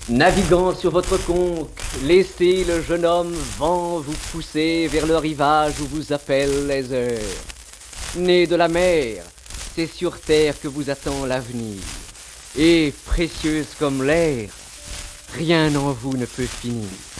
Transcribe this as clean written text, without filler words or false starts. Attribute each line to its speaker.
Speaker 1: Naviguant sur votre conque, laissez le jeune homme vent vous pousser vers le rivage où vous appellent les heures. Né de la mer, c'est sur terre que vous attend l'avenir. Et, précieuse comme l'air, rien en vous ne peut finir.